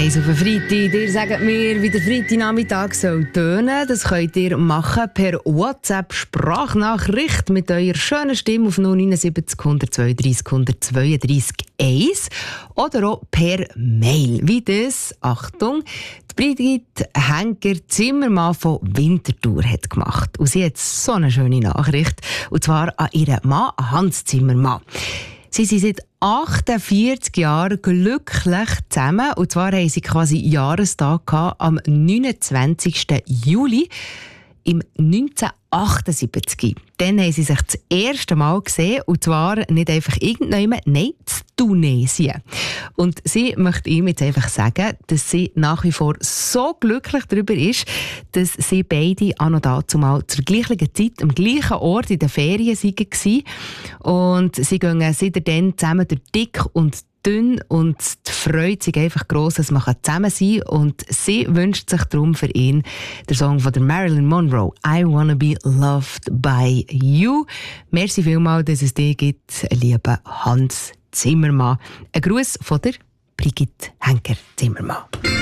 1 auf den Freitag. Ihr sagt mir, wie der Freitagnachmittag soll tönen. Das könnt ihr machen per WhatsApp-Sprachnachricht mit eurer schönen Stimme auf 079 132 132 1 oder auch per Mail. Wie das, Achtung, die Brigitte Henker-Zimmermann von Winterthur hat gemacht. Und sie hat so eine schöne Nachricht, und zwar an ihren Mann Hans Zimmermann. Sie sind seit 48 Jahren glücklich zusammen. Und zwar haben sie quasi Jahrestag gehabt, am 29. Juli im 1978. Dann haben sie sich das erste Mal gesehen, und zwar nicht einfach irgendjemand, nein, in Tunesien. Und sie möchte ihm jetzt einfach sagen, dass sie nach wie vor so glücklich darüber ist, dass sie beide auch noch dazumal zur gleichen Zeit am gleichen Ort in den Ferien waren. Und sie gehen seitdem zusammen durch dick und dünn, und die Freude ist einfach gross, dass man zusammen sein kann. Und sie wünscht sich darum für ihn den Song von der Marilyn Monroe, «I Wanna Be Loved by You». Merci vielmals, dass es dir gibt, lieber Hans Zimmermann. Ein Gruß von der Brigitte Henker-Zimmermann.